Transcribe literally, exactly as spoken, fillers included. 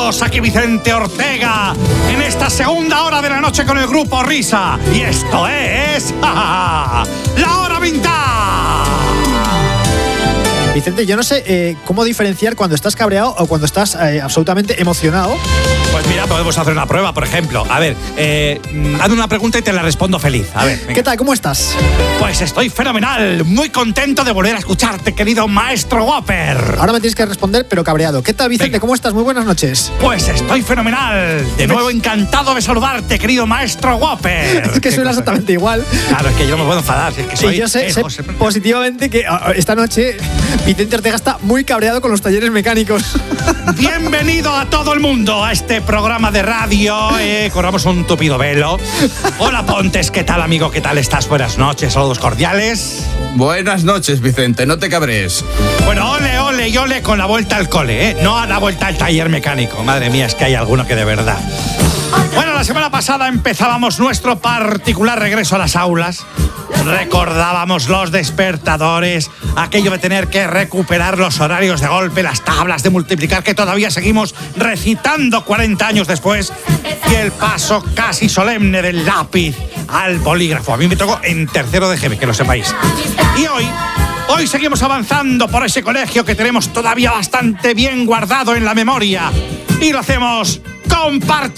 todos, aquí Vicente Ortega, en esta segunda hora de la noche con el Grupo Risa. Y esto es... ¡ja, ja, la hora vintage! Vicente, yo no sé eh, cómo diferenciar cuando estás cabreado o cuando estás eh, absolutamente emocionado. Pues mira, podemos hacer una prueba, por ejemplo. A ver, eh, hazme una pregunta y te la respondo feliz. A ver, venga. ¿Qué tal? ¿Cómo estás? Pues estoy fenomenal, muy contento de volver a escucharte, querido maestro Whopper. Ahora me tienes que responder, pero cabreado. ¿Qué tal, Vicente? Venga. ¿Cómo estás? Muy buenas noches. Pues estoy fenomenal. De nuevo encantado de saludarte, querido maestro Whopper. Es que suena exactamente igual. Claro, es que yo no me puedo enfadar. Es que soy y yo sé, eh, sé José... positivamente que uh, esta noche Vicente Ortega está muy cabreado con los talleres mecánicos. Bienvenido a todo el mundo a este programa de radio. Eh, corramos un tupido velo. Hola, Pontes, ¿qué tal, amigo? ¿Qué tal estás? Buenas noches, saludos cordiales. Buenas noches, Vicente, no te cabres. Bueno, ole, ole y ole con la vuelta al cole, ¿eh? No a la vuelta al taller mecánico. Madre mía, es que hay alguno que de verdad. Bueno, la semana pasada empezábamos nuestro particular regreso a las aulas. Recordábamos los despertadores, aquello de tener que recuperar los horarios de golpe, las tablas de multiplicar que todavía seguimos recitando cuarenta años después, y el paso casi solemne del lápiz al bolígrafo. A mí me tocó en tercero de G B, que lo sepáis. Y hoy, hoy seguimos avanzando por ese colegio que tenemos todavía bastante bien guardado en la memoria, y lo hacemos con parche.